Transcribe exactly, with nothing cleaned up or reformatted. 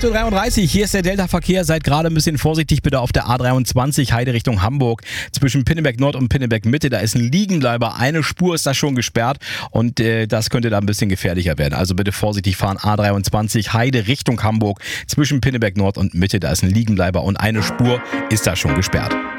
acht Uhr dreiunddreißig, hier ist der Delta-Verkehr. Seid gerade ein bisschen vorsichtig bitte auf der A dreiundzwanzig, Heide Richtung Hamburg. Zwischen Pinneberg Nord und Pinneberg Mitte, da ist ein Liegenbleiber. Eine Spur ist da schon gesperrt und äh, das könnte da ein bisschen gefährlicher werden. Also bitte vorsichtig fahren. A dreiundzwanzig, Heide Richtung Hamburg. Zwischen Pinneberg Nord und Mitte, da ist ein Liegenbleiber und eine Spur ist da schon gesperrt.